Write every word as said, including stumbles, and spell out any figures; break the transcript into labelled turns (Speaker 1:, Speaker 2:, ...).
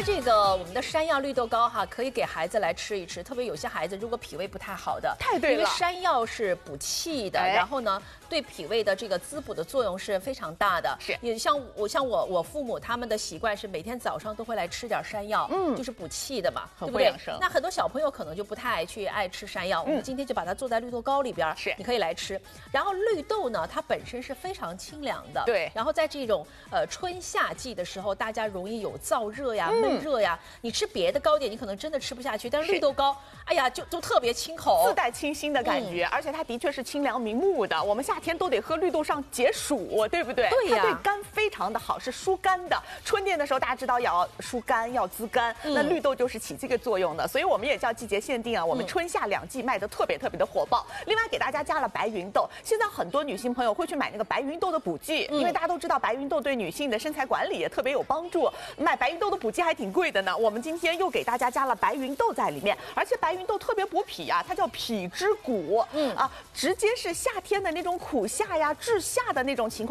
Speaker 1: 这个我们的山药绿豆糕哈，可以给孩子来吃一吃，特别有些孩子如果脾胃不太好的，
Speaker 2: 太对了，
Speaker 1: 因为山药是补气的，
Speaker 2: 哎、
Speaker 1: 然后呢，对脾胃的这个滋补的作用是非常大的。
Speaker 2: 是，
Speaker 1: 也像我像我我父母他们的习惯是每天早上都会来吃点山药，嗯，就是补气的嘛，对不对？那很多小朋友可能就不太爱去爱吃山药，嗯、我们今天就把它做在绿豆糕里边，
Speaker 2: 是，
Speaker 1: 你可以来吃。然后绿豆呢，它本身是非常清凉的，
Speaker 2: 对。
Speaker 1: 然后在这种呃春夏季的时候，大家容易有燥热呀、闷热呀，嗯、你吃别的糕点你可能真的吃不下去，但是绿豆糕，哎呀，就都特别清口，
Speaker 2: 自带清新的感觉，嗯、而且它的确是清凉明目的。我们夏天都得喝绿豆上解暑，对不对？
Speaker 1: 对呀，
Speaker 2: 它对肝非常的好，是疏肝的。春天的时候大家知道要疏肝要滋肝，嗯、那绿豆就是起这个作用的，所以我们也叫季节限定啊，我们春夏两季卖的特别特别的火爆。另外给大家加了白芸豆，现在很多女性朋友会去买那个白芸豆的补剂，嗯、因为大家都知道白芸豆对女性的身材管理也特别有帮助，买白芸豆的补剂还挺贵的呢。我们今天又给大家加了白芸豆在里面，而且白芸豆特别补脾啊，它叫脾之谷，嗯啊，直接是夏天的那种苦夏呀、治夏的那种情况。